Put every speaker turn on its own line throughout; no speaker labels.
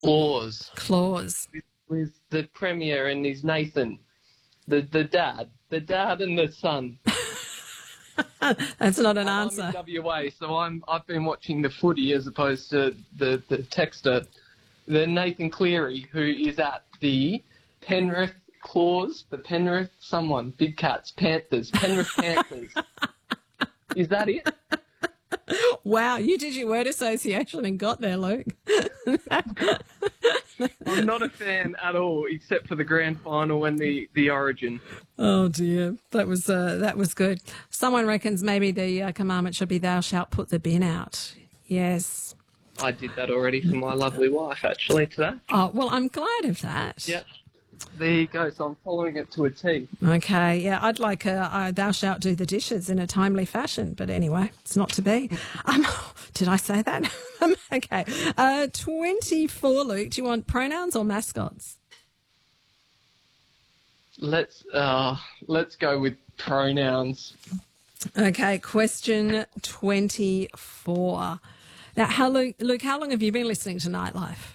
Claus.
Claus.
With the Premier and his Nathan. The dad. The dad and the son.
That's not an
I'm
answer.
in WA, so I've been watching the footy as opposed to the texter. The Nathan Cleary, who is at the Penrith Claws, the Penrith someone, Big Cats, Panthers, Penrith Panthers. Is that it?
Wow, you did your word association and got there, Luke.
I'm not a fan at all, except for the grand final and the Origin.
Oh dear, that was good. Someone reckons maybe the commandment should be "Thou shalt put the bin out." Yes.
I did that already for my lovely wife, actually, today.
Oh well, I'm glad of that.
Yep. There you go. So I'm following it to a T.
Okay, yeah, I'd like "Thou shalt do the dishes" in a timely fashion, but anyway, it's not to be. Did I say that? Okay. 24, Luke. Do you want pronouns or mascots?
Let's go with pronouns.
Okay, question 24. Now, Luke, how long have you been listening to Nightlife?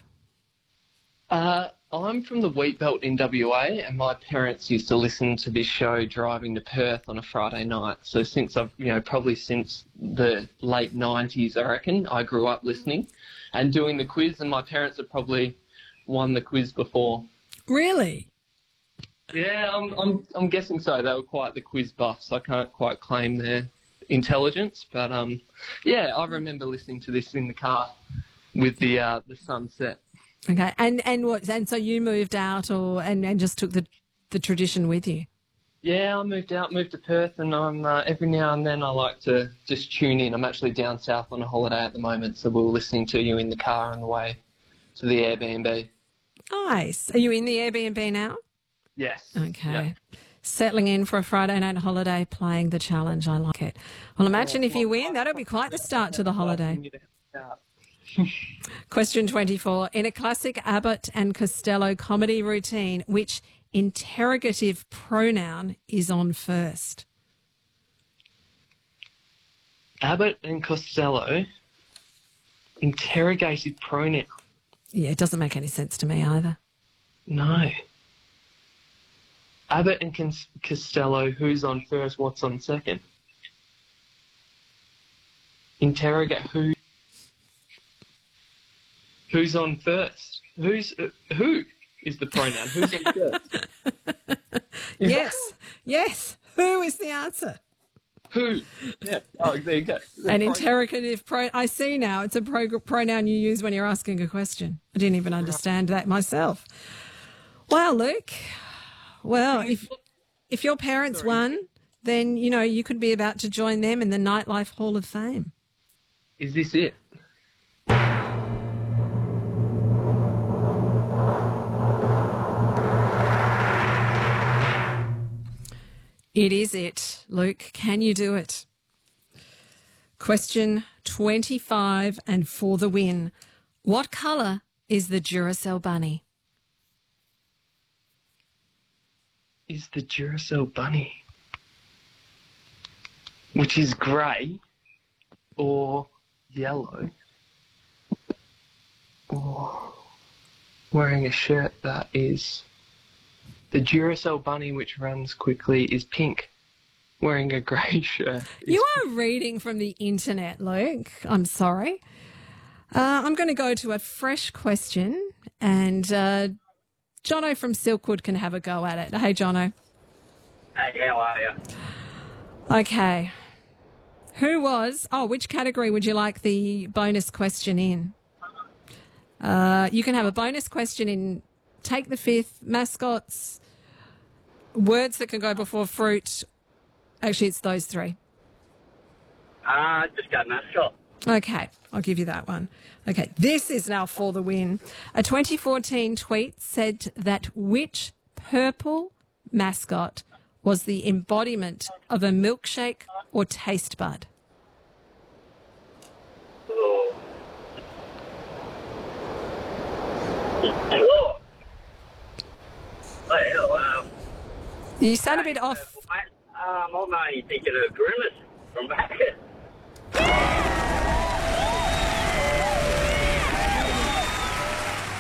I'm from the Wheat Belt in WA, and my parents used to listen to this show driving to Perth on a Friday night. So probably since the late 90s, I reckon, I grew up listening and doing the quiz, and my parents have probably won the quiz before.
Really?
Yeah, I'm guessing so. They were quite the quiz buffs. I can't quite claim their intelligence, but yeah, I remember listening to this in the car with the sunset.
Okay, and so you moved out and just took the tradition with you?
Yeah, I moved to Perth, and I'm every now and then I like to just tune in. I'm actually down south on a holiday at the moment, so we're listening to you in the car on the way to the Airbnb.
Nice. Are you in the Airbnb now?
Yes.
Okay.
Yeah.
Settling in for a Friday night holiday, playing the challenge. I like it. Well, imagine if you win, that'll be quite the start to the holiday. Question 24. In a classic Abbott and Costello comedy routine, which interrogative pronoun is on first?
Abbott and Costello, interrogative pronoun.
Yeah, it doesn't make any sense to me either.
No. Abbott and Costello, who's on first, what's on second? Interrogate who? Who's on first? Who is the pronoun? Who's on first?
Yes. Who is the answer?
Who? Yeah. Oh, there you go.
An interrogative I see now. It's a pronoun you use when you're asking a question. I didn't even understand that myself. Wow, Luke. Well, if your parents won, then, you could be about to join them in the Nightlife Hall of Fame.
Is this it?
It is it, Luke. Can you do it? Question 25, and for the win. What colour is the Duracell bunny?
Is the Duracell bunny, which is grey or yellow, or wearing a shirt that is... The Duracell bunny, which runs quickly, is pink, wearing a grey shirt.
You are reading from the internet, Luke. I'm sorry. I'm going to go to a fresh question, and Jono from Silkwood can have a go at it. Hey, Jono.
Hey, how are you?
Okay. Which category would you like the bonus question in? You can have a bonus question in Take the Fifth, mascots, words that can go before fruit. Actually, it's those three.
Just go mascot.
Okay, I'll give you that one. Okay, this is now for the win. A 2014 tweet said that which purple mascot was the embodiment of a milkshake or taste bud?
Oh.
You sound a bit off.
I'm only thinking of Grimace from back